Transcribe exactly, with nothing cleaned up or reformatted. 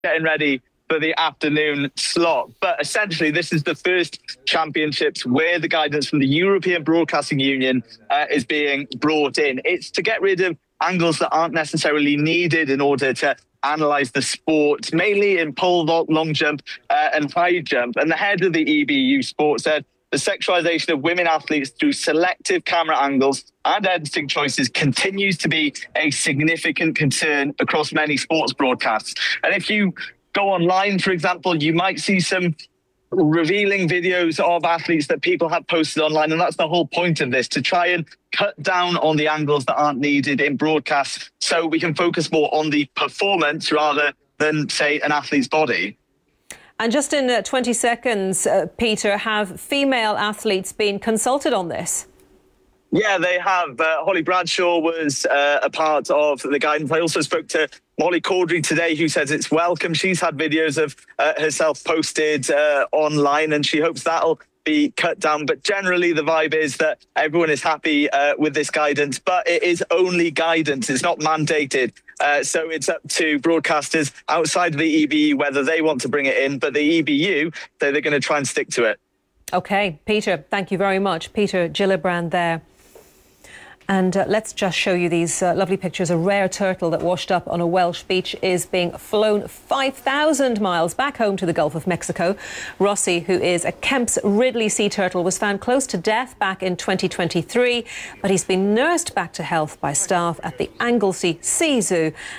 getting ready for the afternoon slot. But essentially, this is the first championships where the guidance from the European Broadcasting Union uh, is being brought in. It's to get rid of angles that aren't necessarily needed in order to analyse the sport, mainly in pole vault, long jump uh, and high jump. And the head of the E B U Sport said the sexualisation of women athletes through selective camera angles and editing choices continues to be a significant concern across many sports broadcasts. And if you go online, for example, you might see some revealing videos of athletes that people have posted online. And that's the whole point of this, to try and cut down on the angles that aren't needed in broadcasts so we can focus more on the performance rather than, say, an athlete's body. And just in uh, twenty seconds, uh, Peter, have female athletes been consulted on this? Yeah, they have. Uh, Holly Bradshaw was uh, a part of the guidance. I also spoke to Molly Caudry today, who says it's welcome. She's had videos of uh, herself posted uh, online, and she hopes that'll be cut down. But generally, the vibe is that everyone is happy uh, with this guidance, but it is only guidance. It's not mandated. Uh, so it's up to broadcasters outside of the E B U whether they want to bring it in. But the E B U, they're going to try and stick to it. OK, Peter, thank you very much. Peter Gillibrand there. And uh, let's just show you these uh, lovely pictures. A rare turtle that washed up on a Welsh beach is being flown five thousand miles back home to the Gulf of Mexico. Rossi, who is a Kemp's Ridley sea turtle, was found close to death back in twenty twenty-three, but he's been nursed back to health by staff at the Anglesey Sea Zoo.